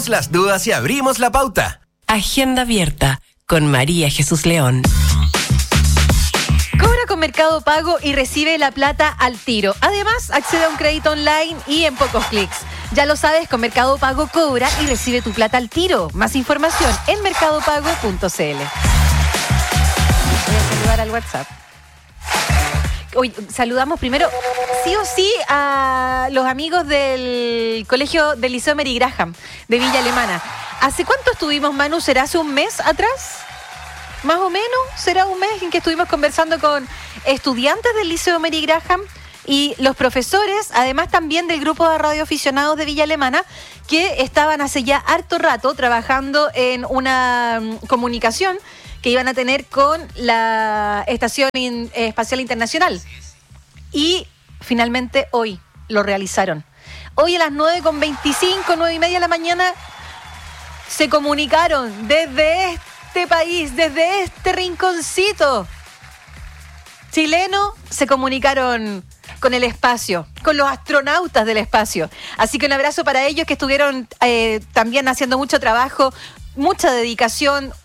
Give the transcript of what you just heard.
las dudas y abrimos la pauta. Agenda abierta con María Jesús León. Cobra con Mercado Pago y recibe la plata al tiro. Además, accede a un crédito online y en pocos clics. Ya lo sabes, con Mercado Pago cobra y recibe tu plata al tiro. Más información en mercadopago.cl. Voy a saludar al WhatsApp. Hoy saludamos primero, sí o sí, a los amigos del colegio del Liceo Mary Graham de Villa Alemana. ¿Hace cuánto estuvimos, Manu? ¿Será hace un mes atrás? Más o menos, será un mes en que estuvimos conversando con estudiantes del Liceo Mary Graham y los profesores, además también del grupo de radioaficionados de Villa Alemana, que estaban hace ya harto rato trabajando en una comunicación que iban a tener con la Estación Espacial Internacional. Y finalmente hoy lo realizaron. Hoy a las 9:25, 9:30 de la mañana, se comunicaron desde este país, desde este rinconcito chileno, se comunicaron con el espacio, con los astronautas del espacio. Así que un abrazo para ellos que estuvieron también haciendo mucho trabajo, mucha dedicación,